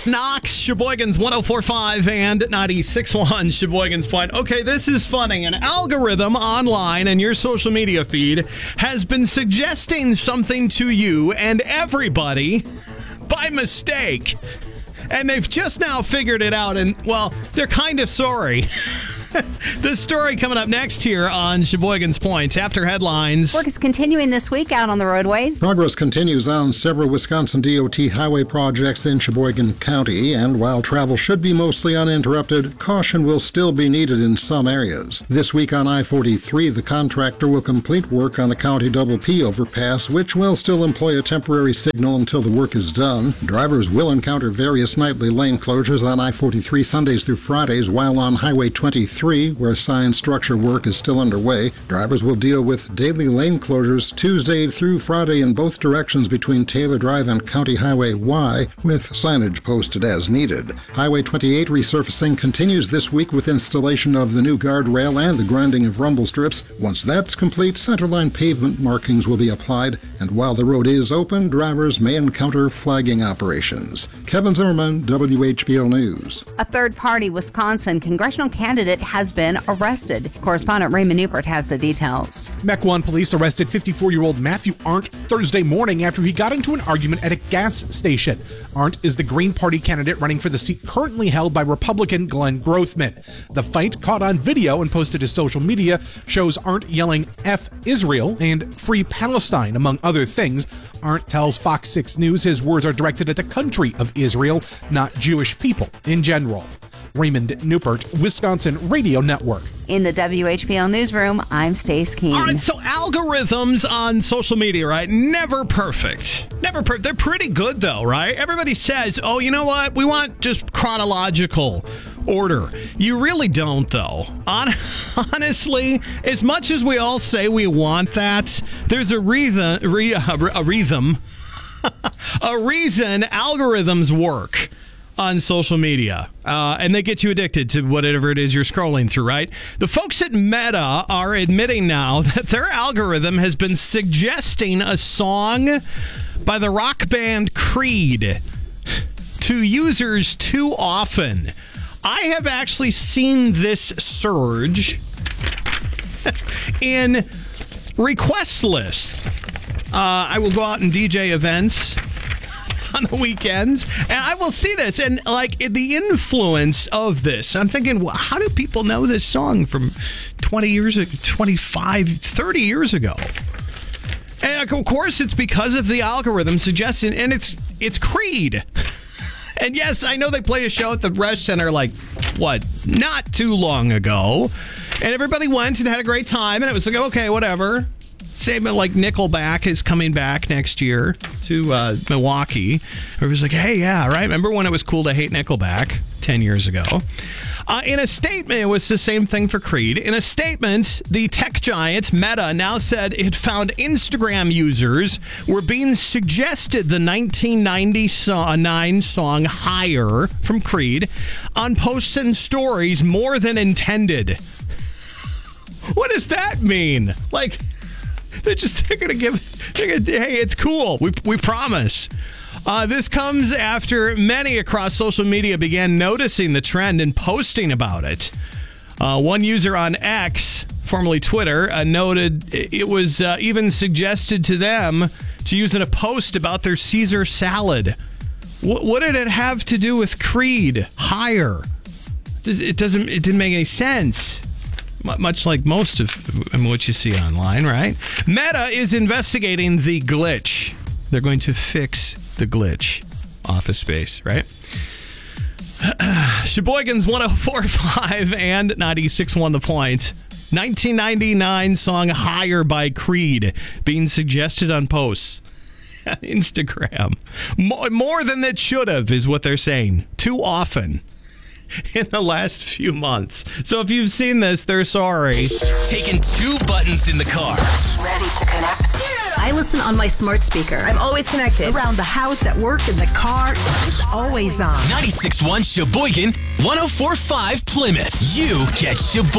Fort Knox, Sheboygan's 104.5 and 96.1 Sheboygan's Point. Okay, this is funny. An algorithm online in your social media feed has been suggesting something to you and everybody by mistake. And they've just now figured it out, and, well, they're kind of sorry. The story coming up next here on Sheboygan's Point after headlines. Work is continuing this week out on the roadways. Progress continues on several Wisconsin DOT highway projects in Sheboygan County, and while travel should be mostly uninterrupted, caution will still be needed in some areas. This week on I-43, the contractor will complete work on the County Double P overpass, which will still employ a temporary signal until the work is done. Drivers will encounter various nightly lane closures on I-43 Sundays through Fridays, while on Highway 23, where sign structure work is still underway, drivers will deal with daily lane closures Tuesday through Friday in both directions between Taylor Drive and County Highway Y, with signage posted as needed. Highway 28 resurfacing continues this week with installation of the new guardrail and the grinding of rumble strips. Once that's complete, centerline pavement markings will be applied, and while the road is open, drivers may encounter flagging operations. Kevin Zimmerman, WHBL News. A third-party Wisconsin congressional candidate has been arrested. Correspondent Raymond Newport has the details. Mequon police arrested 54-year-old Matthew Arndt Thursday morning after he got into an argument at a gas station. Arndt is the Green Party candidate running for the seat currently held by Republican Glenn Grothman. The fight, caught on video and posted to social media, shows Arndt yelling F Israel and Free Palestine, among other things. Arndt tells Fox 6 News his words are directed at the country of Israel, not Jewish people in general. Raymond Newport, Wisconsin Radio Network. In the WHBL newsroom, I'm Stace Keene. All right, so algorithms on social media, right? Never perfect. Never perfect. They're pretty good, though, right? Everybody says, oh, you know what? We want just chronological order. You really don't, though. Honestly, as much as we all say we want that, there's a reason algorithms work on social media, and they get you addicted to whatever it is you're scrolling through, right? The folks at Meta are admitting now that their algorithm has been suggesting a song by the rock band Creed to users too often. I have actually seen this surge in request lists. I will go out and DJ events on the weekends, and I will see this, and like the influence of this, I'm thinking, well, how do people know this song from 20 years ago, 25, 30 years ago? And of course it's because of the algorithm suggestion, and it's Creed. And yes, I know they play a show at the Resch Center not too long ago, and everybody went and had a great time, and it was like, okay, whatever. Same like Nickelback is coming back next year to Milwaukee. Everybody's like, hey, yeah, right? Remember when it was cool to hate Nickelback 10 years ago? In a statement, it was the same thing for Creed. In a statement, the tech giant Meta now said it found Instagram users were being suggested the 1999 song Higher from Creed on posts and stories more than intended. What does that mean? Like, they're going to hey, it's cool. We promise. This comes after many across social media began noticing the trend and posting about it. One user on X, formerly Twitter, noted it was even suggested to them to use in a post about their Caesar salad. What did it have to do with Creed? Higher. It didn't make any sense. Much like most of what you see online, right? Meta is investigating the glitch. They're going to fix the glitch. Office Space, right? Sheboygan's 104.5 and 96.1 The Point. 1999 song Higher by Creed being suggested on posts on Instagram. More than it should have is what they're saying. Too often in the last few months. So if you've seen this, they're sorry. Taking two buttons in the car. Ready to connect? I listen on my smart speaker. I'm always connected. Around the house, at work, in the car. It's always on. 96.1 Sheboygan, 104.5 Plymouth. You get Sheboygan.